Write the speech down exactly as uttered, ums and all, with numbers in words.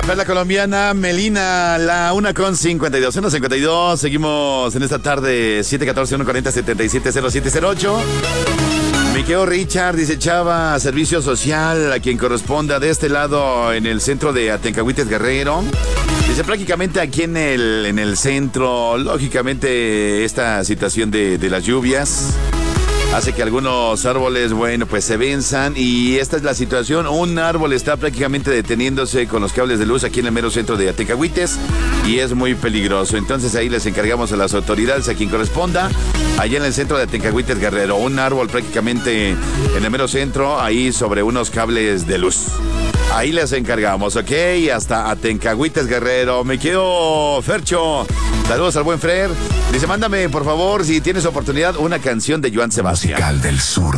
Fer, la colombiana Melina, la una con cincuenta y dos, uno cincuenta y dos. Seguimos en esta tarde, siete catorce, uno cuarenta, setenta y siete, cero siete cero ocho. Mi querido Richard, dice Chava, servicio social, a quien corresponda de este lado en el centro de Atencahuites Guerrero. Dice prácticamente aquí en el, en el centro, lógicamente esta situación de, de las lluvias hace que algunos árboles, bueno, pues se venzan y esta es la situación. Un árbol está prácticamente deteniéndose con los cables de luz aquí en el mero centro de Atencahuites y es muy peligroso. Entonces ahí les encargamos a las autoridades, a quien corresponda, allá en el centro de Atencahuites Guerrero. Un árbol prácticamente en el mero centro, ahí sobre unos cables de luz. Ahí les encargamos, ¿ok? Hasta Atencahuites Guerrero. Me quedo, Fercho. Saludos al buen Fred. Dice, mándame, por favor, si tienes oportunidad, una canción de Joan Sebastián. Musical del sur